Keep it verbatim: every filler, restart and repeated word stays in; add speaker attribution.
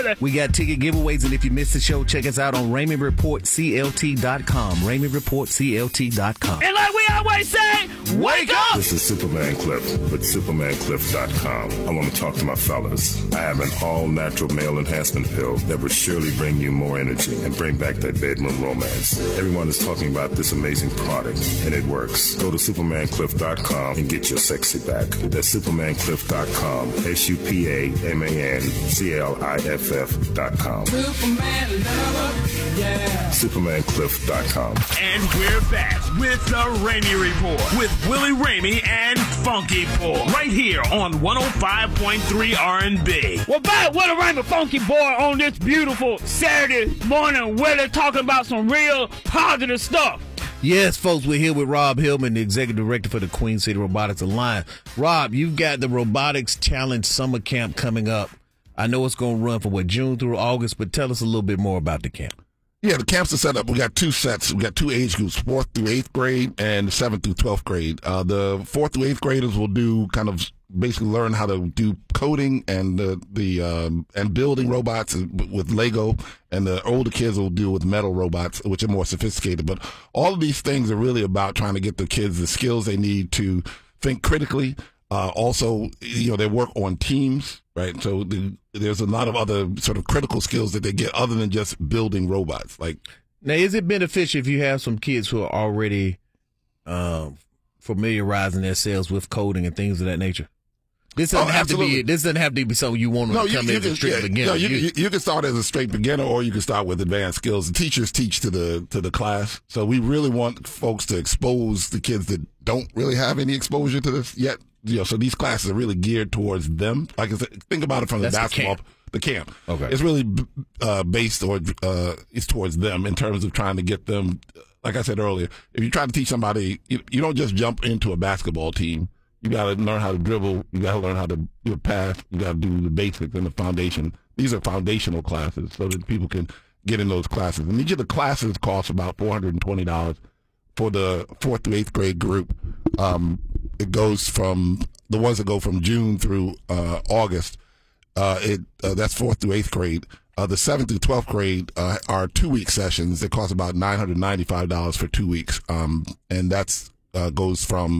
Speaker 1: We got ticket giveaways, and if you missed the show, check us out on Raymond Report C L T dot com. Raymond Report C L T dot com.
Speaker 2: And like we always say, wake up!
Speaker 3: This is Superman Cliff with Superman Cliff dot com. I want to talk to my fellas. I have an all-natural male enhancement pill that will surely bring you more energy and bring back that bedroom romance. Everyone is talking about this amazing product, and it works. Go to Superman Cliff dot com and get your sexy back. That's Superman Cliff dot com. S U P A M A N C L I F F dot com.
Speaker 2: Superman lover, yeah.
Speaker 3: Superman Cliff dot com.
Speaker 4: And we're back with the Ramey Report with Willie Ramey and Funky Boy right here on one oh five point three R and B.
Speaker 2: We're back with a Ramey Funky Boy on this beautiful Saturday morning. Willie talking about some real positive stuff.
Speaker 1: Yes, folks, we're here with Rob Hillman, the executive director for the Queen City Robotics Alliance. Rob, you've got the Robotics Challenge Summer Camp coming up. I know it's going to run from, what, June through August, but tell us a little bit more about the camp.
Speaker 5: Yeah, the camps are set up. We got two sets. We got two age groups, fourth through eighth grade and seventh through twelfth grade. Uh, the fourth through eighth graders will do kind of basically learn how to do coding and the, the um, and building robots with Lego, and the older kids will deal with metal robots, which are more sophisticated. But all of these things are really about trying to get the kids the skills they need to think critically. Uh, also, you know, they work on teams, right? So the, there's a lot of other sort of critical skills that they get other than just building robots. Like,
Speaker 1: now, is it beneficial if you have some kids who are already um, familiarizing themselves with coding and things of that nature? This doesn't
Speaker 5: oh,
Speaker 1: have
Speaker 5: absolutely.
Speaker 1: to be. This doesn't have to be something you want to
Speaker 5: no,
Speaker 1: come
Speaker 5: you,
Speaker 1: in
Speaker 5: you
Speaker 1: as a
Speaker 5: can,
Speaker 1: straight
Speaker 5: yeah,
Speaker 1: beginner.
Speaker 5: No, you,
Speaker 1: you,
Speaker 5: you, you can start as a straight beginner, or you can start with advanced skills. The teachers teach to the to the class, so we really want folks to expose the kids that don't really have any exposure to this yet. You know, so these classes are really geared towards them. Like I said, think about it from
Speaker 1: That's
Speaker 5: the basketball,
Speaker 1: the camp.
Speaker 5: the camp.
Speaker 1: Okay,
Speaker 5: it's really uh, based or uh, it's towards them in terms of trying to get them. Like I said earlier, if you try to teach somebody, you, you don't just jump into a basketball team. You got to learn how to dribble. You got to learn how to do a pass. You got to do the basics and the foundation. These are foundational classes so that people can get in those classes. And each of the classes cost about four hundred twenty dollars for the fourth through eighth grade group. Um, it goes from the ones that go from June through uh, August. Uh, it uh, that's fourth through eighth grade. Uh, the seventh through twelfth grade uh, are two-week sessions. They cost about nine hundred ninety-five dollars for two weeks, um, and that's uh, goes from